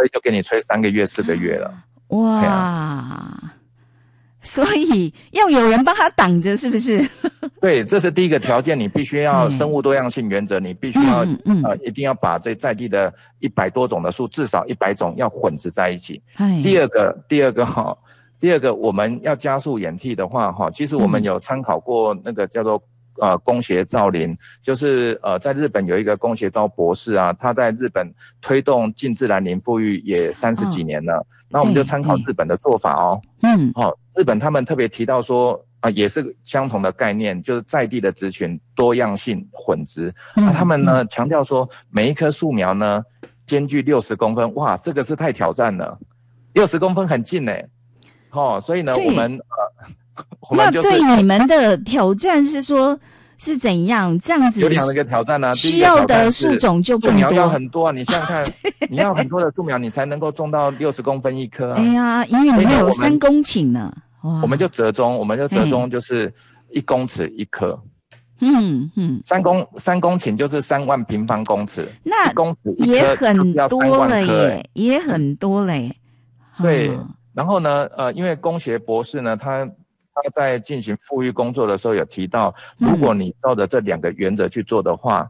吹就给你吹3个月4个月了。 哇，所以要有人帮他挡着，是不是？ 对，这是第一个条件，你必须要生物多样性原则，你必须要一定要把这在地的100多种的树，至少100种要混植在一起。第二个我们要加速演替的话其实我们有参考过那个叫做宫胁造林，就是在日本有一个宫胁造博士啊，他在日本推动近自然林富裕也30几年了。那我们就参考日本的做法日本他们特别提到说也是相同的概念，就是在地的植群多样性混植。他们呢强调说每一棵树苗呢间距60公分，哇，这个是太挑战了，60公分很近所以呢我们就是那对你们的挑战是说是怎样？这样子有2个挑战啊， 需要的树种就更多， 树苗要很多啊！你想想看，你要很多的树苗，你才能够种到60公分一棵。 哎呀，因为你们有3公顷呢， 我们就折中，就是1公尺1棵。3公顷就是3万平方公尺， 那 1公尺1棵也很多了耶，也很多了耶。 对，然后呢，因为宫胁博士呢，他在进行复育工作的时候有提到，如果你照着这2个原则去做的话，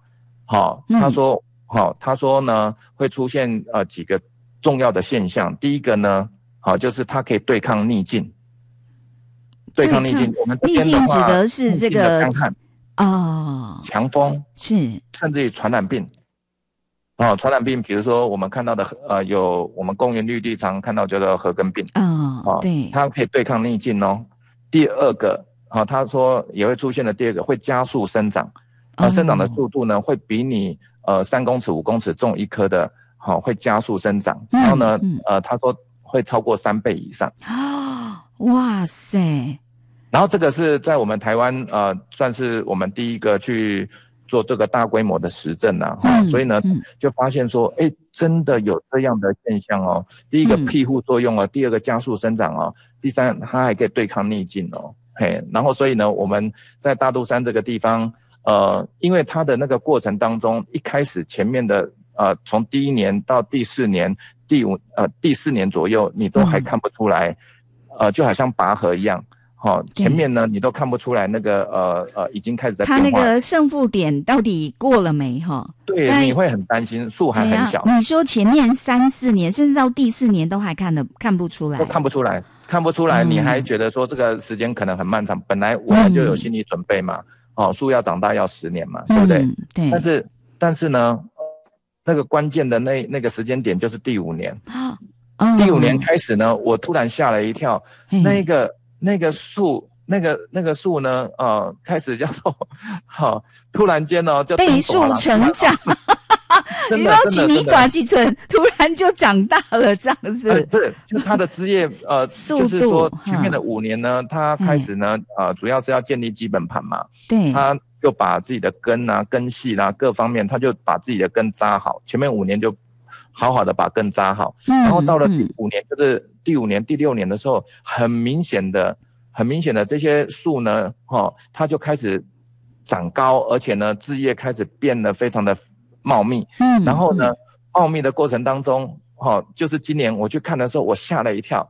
他说呢会出现几个重要的现象。第一个呢，就是它可以对抗逆境。对抗逆境，我们这边的话， 逆境指的是这个干旱强风是，甚至于传染病。传染病，比如说我们看到的有我们公园绿地常看到叫做禾根病对， 它可以对抗逆境第二个他说也会出现的第二个会加速生长，生长的速度呢会比你3公尺5公尺种1棵的会加速生长，然后呢他说会超过3倍以上。 哇塞！ 然后这个是在我们台湾算是我们第一个去做这个大规模的实证所以呢就发现说真的有这样的现象第一个庇护作用第二个加速生长第三它还可以对抗逆境然后所以呢我们在大肚山这个地方因为它的那个过程当中一开始前面的从第1年到第4年第4年左右你都还看不出来就好像拔河一样前面呢你都看不出来那个已经开始在变化， 它那个胜负点到底过了没对，你会很担心，树还很小。 你说前面3、4年甚至到第4年都还看不出来， 都看不出来，你还觉得说这个时间可能很漫长，本来我们就有心理准备嘛树要长大要10年嘛，对不对？对。但是呢那个关键的那个时间点就是第5年第5年开始呢我突然吓了一跳，那个树呢开始叫做突然间就倍数成长你说几米短几寸突然就长大了这样子不是就它的枝叶就是说前面的5年呢它开始呢主要是要建立基本盘嘛， 对， 它就把自己的根根系各方面它就把自己的根扎好，前面5年就好好的把根扎好，然后到了第5年就是第5年第6年的时候很明显的这些树呢它就开始长高，而且呢枝叶开始变得非常的茂密，然后呢茂密的过程当中就是今年我去看的时候我吓了一跳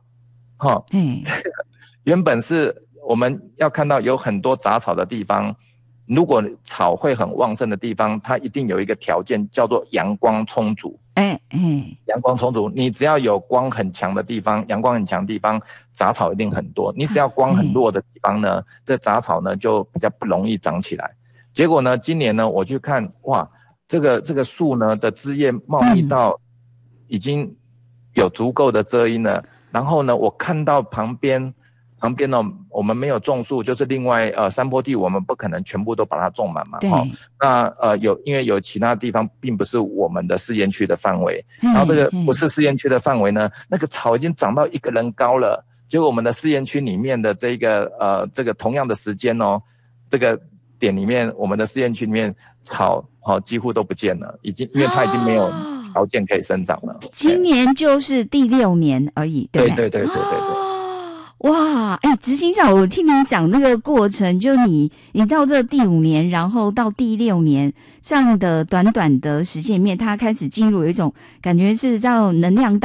原本是我们要看到有很多杂草的地方，如果草会很旺盛的地方它一定有一个条件叫做阳光充足，阳光充足，你只要有光很强的地方，阳光很强的地方杂草一定很多，你只要光很弱的地方呢这杂草呢就比较不容易长起来。结果呢今年呢我去看，哇，这个树呢的枝叶茂密到已经有足够的遮阴了，然后呢我看到旁边呢我们没有种树，就是另外山坡地我们不可能全部都把它种满嘛，那因为有其他地方并不是我们的试验区的范围，然后这个不是试验区的范围呢，那个草已经长到1个人高了，结果我们的试验区里面的这个同样的时间这个点里面我们的试验区里面草几乎都不见了，因为它已经没有条件可以生长了。 今年就是第6年而已，对不对？ 对。 哇，执行长，我听你讲那个过程，就你到这第5年，然后到第6年这样的短短的时间里面，它开始进入有一种感觉是叫能量大